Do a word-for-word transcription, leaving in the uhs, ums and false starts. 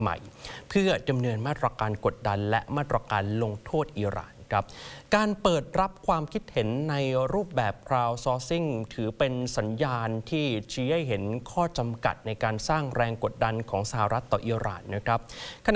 ใหม่เพื่อดำเนินมาตรการกดดันและมาตรการลงโทษอิหร่านครับการเปิดรับความคิดเห็นในรูปแบบ crowdsourcing ถือเป็นสัญญาณที่ชี้ให้เห็นข้อจำกัดในการสร้างแรงกดดันของสหรัฐต่ออิหร่านนะครับ